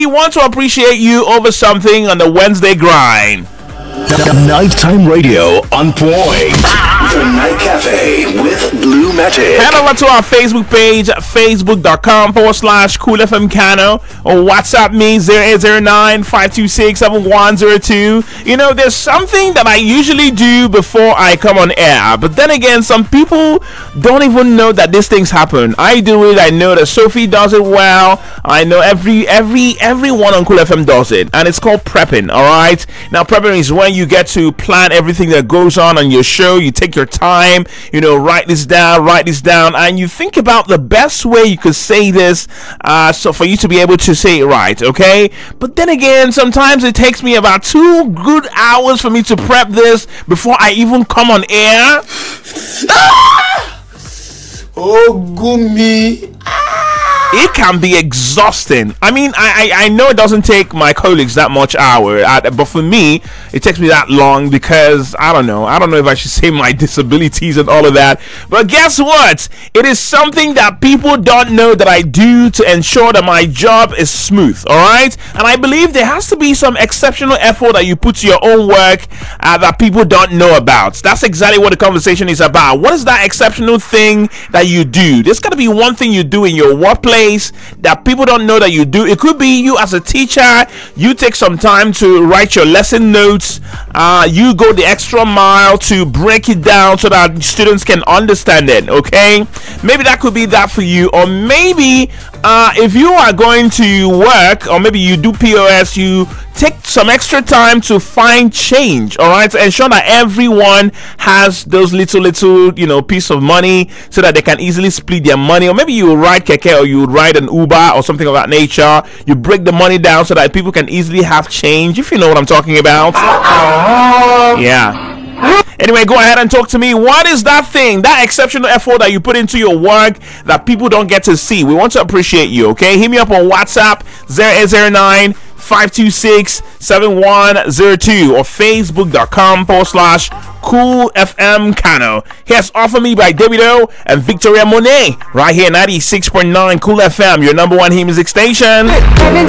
We want to appreciate you over something on the Wednesday grind. Nighttime radio on point. The Night Cafe with Blue Magic. Head over to our Facebook page, facebook.com/CoolFMCano, or WhatsApp me 0809-526-7102. You know, there's something that I usually do before I come on air, but then again, some people don't even know that these things happen. I do it. I know that Sophie does it well. I know everyone on Cool FM does it, and it's called prepping. All right. Now, prepping is when you get to plan everything that goes on your show. You take your time, write this down, and you think about the best way you could say this, so for you to be able to say it right, okay? But then again, sometimes it takes me about 2 good hours for me to prep this before I even come on air. Oh, gummy. It can be exhausting. I mean, I know it doesn't take my colleagues that much hour, but for me, it takes me that long because I don't know if I should say my disabilities and all of that. But guess what? It is something that people don't know that I do to ensure that my job is smooth. All right, and I believe there has to be some exceptional effort that you put to your own work that people don't know about. That's exactly what the conversation is about. What is that exceptional thing that you do? There's got to be one thing you do in your workplace that people don't know that you do. It could be you as a teacher. You take some time to write your lesson notes. You go the extra mile to break it down so that students can understand it. Okay, maybe that could be that for you. Or maybe if you are going to work, or maybe you do POS, you take some extra time to find change, all right, to ensure that everyone has those little piece of money so that they can easily split their money. Or maybe you ride keke, or you ride an Uber or something of that nature. You break the money down so that people can easily have change, if you know what I'm talking about. Yeah. Anyway, go ahead and talk to me. What is that thing, that exceptional effort that you put into your work that people don't get to see? We want to appreciate you, okay? Hit me up on WhatsApp 0809-526-7102 or facebook.com/CoolFMCano. Here's Offer Me by Davido and Victoria Monet right here 96.9 Cool FM, your number one hit music station. I've been